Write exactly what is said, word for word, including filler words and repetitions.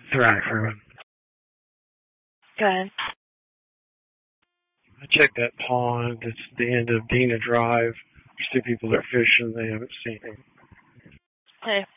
Right, right. Good. I checked that pond. It's the end of Dena Drive. There's two people that are fishing. They haven't seen him. Hey.